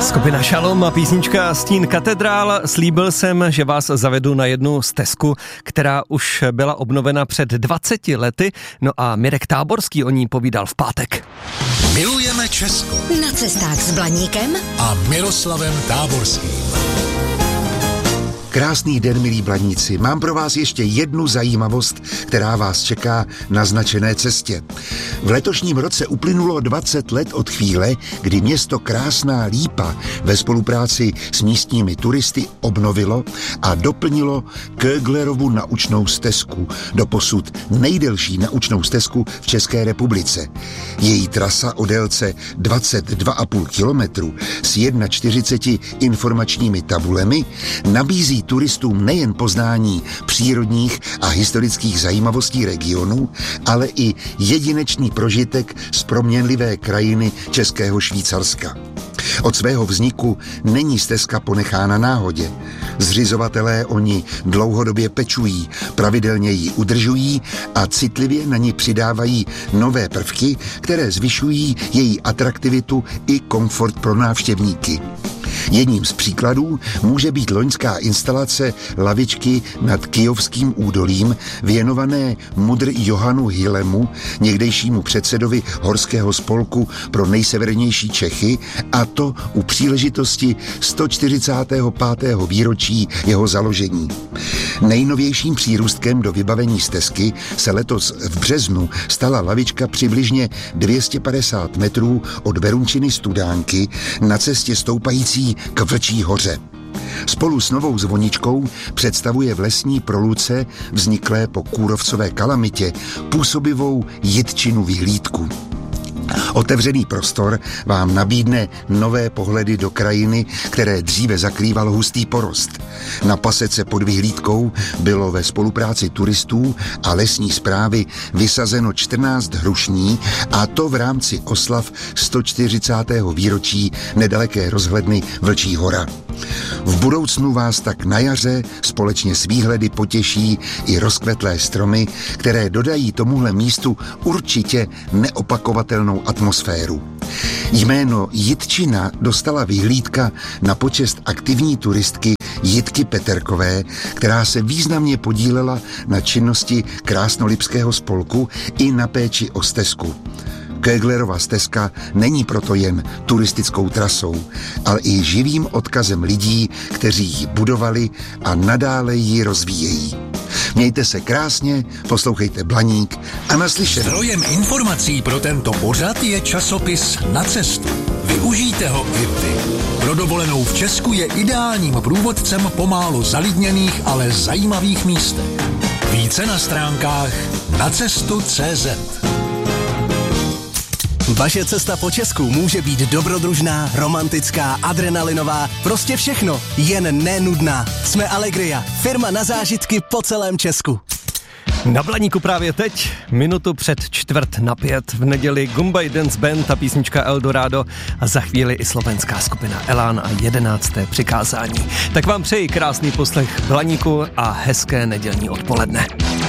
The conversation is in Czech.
Skupina Šalom a písnička Stín katedrál. Slíbil jsem, že vás zavedu na jednu stezku, která už byla obnovena před 20 lety. No a Mirek Táborský o ní povídal v pátek. Milujeme Česko. Na cestách s Blaníkem a Miroslavem Táborským. Krásný den, milí blaníci. Mám pro vás ještě jednu zajímavost, která vás čeká na značené cestě. V letošním roce uplynulo 20 let od chvíle, kdy město Krásná Lípa ve spolupráci s místními turisty obnovilo a doplnilo Köglerovu naučnou stezku, doposud nejdelší naučnou stezku v České republice. Její trasa o délce 22,5 kilometru s 41 informačními tabulemi nabízí turistům nejen poznání přírodních a historických zajímavostí regionu, ale i jedinečný prožitek z proměnlivé krajiny Českého Švýcarska. Od svého vzniku není stezka ponechána náhodě. Zřizovatelé o ní dlouhodobě pečují, pravidelně ji udržují a citlivě na ní přidávají nové prvky, které zvyšují její atraktivitu i komfort pro návštěvníky. Jedním z příkladů může být loňská instalace lavičky nad Kyjovským údolím věnované mudr Johanu Hillemu, někdejšímu předsedovi Horského spolku pro nejsevernější Čechy, a to u příležitosti 145. výročí jeho založení. Nejnovějším přírůstkem do vybavení stezky se letos v březnu stala lavička přibližně 250 metrů od Berunčiny Studánky na cestě stoupající k Vlčí hoře. Spolu s novou zvoničkou představuje v lesní proluce vzniklé po kůrovcové kalamitě působivou jitčinu vyhlídku. Otevřený prostor vám nabídne nové pohledy do krajiny, které dříve zakrýval hustý porost. Na pasece pod vyhlídkou bylo ve spolupráci turistů a lesní správy vysazeno 14 hrušní, a to v rámci oslav 140. výročí nedaleké rozhledny Vlčí hora. V budoucnu vás tak na jaře společně s výhledy potěší i rozkvetlé stromy, které dodají tomuhle místu určitě neopakovatelnou atmosféru. Jméno Jitčina dostala vyhlídka na počest aktivní turistky Jitky Peterkové, která se významně podílela na činnosti Krásnolipského spolku i na péči o stezku. Köglerova stezka není proto jen turistickou trasou, ale i živým odkazem lidí, kteří ji budovali a nadále ji rozvíjejí. Mějte se krásně, poslouchejte Blaník a naslyšenou. Zdrojem informací pro tento pořad je časopis Na cestu. Využijte ho i vy. Pro dovolenou v Česku je ideálním průvodcem po málo zalidněných, ale zajímavých místech. Více na stránkách nacestu.cz. Vaše cesta po Česku může být dobrodružná, romantická, adrenalinová, prostě všechno, jen nenudná. Jsme Allegria, firma na zážitky po celém Česku. Na Blaníku právě teď, minutu před 4:45, v neděli Gumbay Dance Band a písnička Eldorado a za chvíli i slovenská skupina Elán a 11. přikázání. Tak vám přeji krásný poslech Blaníku a hezké nedělní odpoledne.